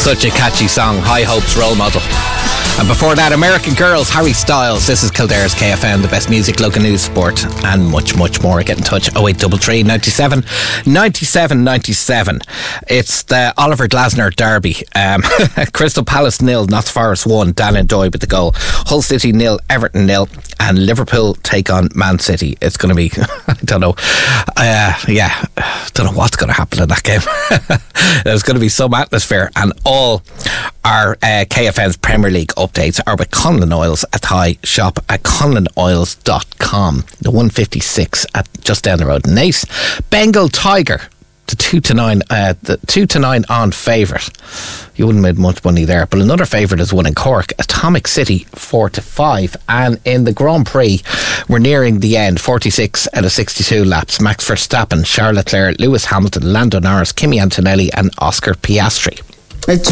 Such a catchy song, High Hopes Role Model. And before that, American Girls, Harry Styles. This is Kildare's KFM, the best music, local news, sport, and much, much more. Get in touch, 0833 97 97 97. It's the Oliver Glasner derby. Crystal Palace 0, Notts Forest 1, Dan Doyle with the goal. Hull City 0, Everton 0, and Liverpool take on Man City. It's going to be, I don't know, don't know what's going to happen in that game. There's going to be some atmosphere, and all our KFM's Premier League updates are with Conlon Oils at High. Shop at conlonoils.com. The 156 at just down the road. Nace, Bengal Tiger, the 2-9 on favourite. You wouldn't have made much money there, but another favourite is one in Cork, Atomic City 4-5. And in the Grand Prix, we're nearing the end. 46 out of 62 laps. Max Verstappen, Charles Leclerc, Lewis Hamilton, Lando Norris, Kimi Antonelli and Oscar Piastri.